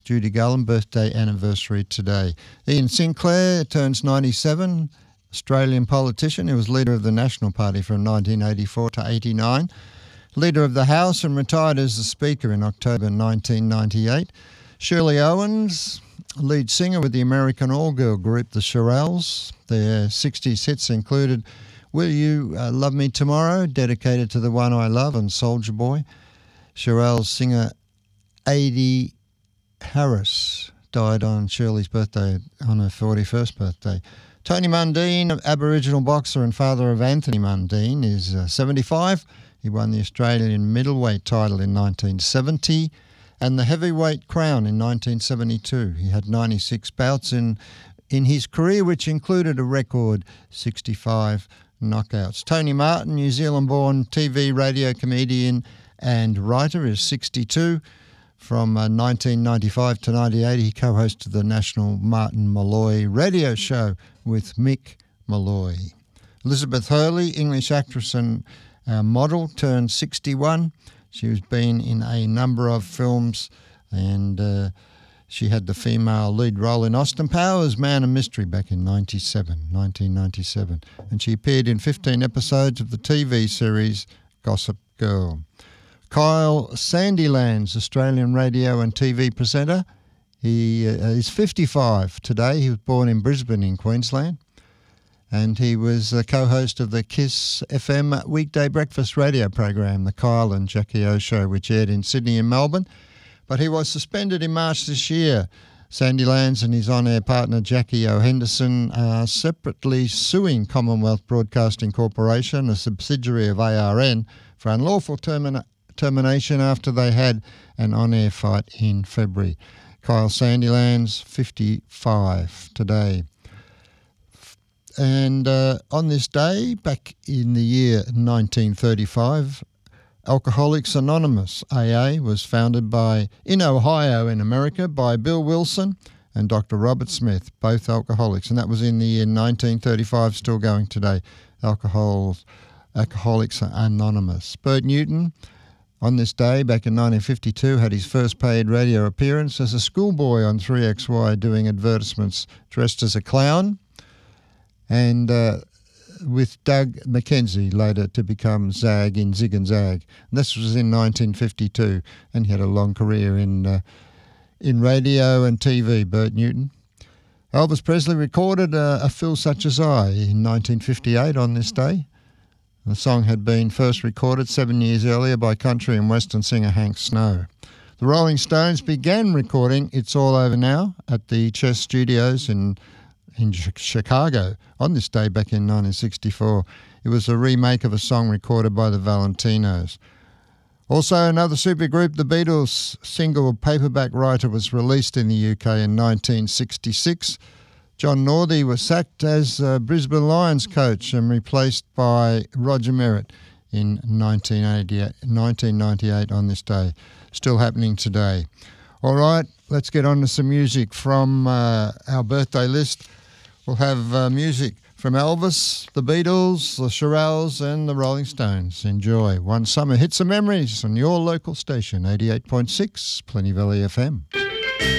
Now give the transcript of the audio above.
Judy Garland, birthday anniversary today. Ian Sinclair turns 97, Australian politician. He was leader of the National Party from 1984 to 89, leader of the House and retired as the Speaker in October 1998. Shirley Owens, lead singer with the American all-girl group The Shirelles. Their 60s hits included Will You Love Me Tomorrow, dedicated to the one I love, and Soldier Boy. Shirelles singer Adie Harris died on Shirley's birthday, on her 41st birthday. Tony Mundine, Aboriginal boxer and father of Anthony Mundine, is 75. He won the Australian middleweight title in 1970 and the heavyweight crown in 1972. He had 96 bouts in his career, which included a record 65 knockouts. Tony Martin, New Zealand-born TV, radio comedian and writer, is 62. From 1995 to 98, he co-hosted the national Martin Malloy radio show with Mick Malloy. Elizabeth Hurley, English actress and model, turned 61. She has been in a number of films, and she had the female lead role in Austin Powers' Man of Mystery back in 1997. And she appeared in 15 episodes of the TV series Gossip Girl. Kyle Sandilands, Australian radio and TV presenter. He is 55 today. He was born in Brisbane in Queensland. And he was the co-host of the KISS FM weekday breakfast radio program, The Kyle and Jackie O Show, which aired in Sydney and Melbourne. But he was suspended in March this year. Sandilands and his on-air partner Jackie O Henderson are separately suing Commonwealth Broadcasting Corporation, a subsidiary of ARN, for unlawful termination after they had an on-air fight in February. Kyle Sandilands, 55 today. And on this day, back in the year 1935, Alcoholics Anonymous, AA, was founded in Ohio in America by Bill Wilson and Dr. Robert Smith, both alcoholics. And that was in the year 1935, still going today, Alcoholics Anonymous. Bert Newton, on this day, back in 1952, had his first paid radio appearance as a schoolboy on 3XY doing advertisements dressed as a clown, and with Doug McKenzie, later to become Zag in Zig and Zag. And this was in 1952, and he had a long career in radio and TV, Bert Newton. Elvis Presley recorded A Fool Such As I in 1958 on this day. The song had been first recorded 7 years earlier by country and western singer Hank Snow. The Rolling Stones began recording It's All Over Now at the Chess Studios in Chicago on this day back in 1964. It was a remake of a song recorded by the Valentinos. Also, another supergroup, the Beatles' single Paperback Writer, was released in the UK in 1966. John Northey was sacked as Brisbane Lions coach and replaced by Roger Merritt in 1998 on this day. Still happening today. All right, let's get on to some music from our birthday list. We'll have music from Elvis, the Beatles, the Shirelles and the Rolling Stones. Enjoy. One Summer Hits and Memories on your local station, 88.6 Plenty Valley FM.